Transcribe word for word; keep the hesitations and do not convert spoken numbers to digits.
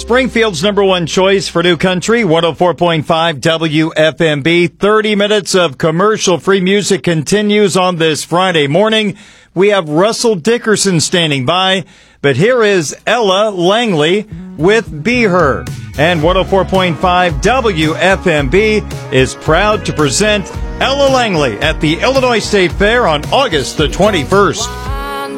Springfield's number one choice for new country, one oh four point five W F M B. thirty minutes of commercial-free music continues on this Friday morning. We have Russell Dickerson standing by, but here is Ella Langley with Be Her. And one oh four point five W F M B is proud to present Ella Langley at the Illinois State Fair on August the twenty-first.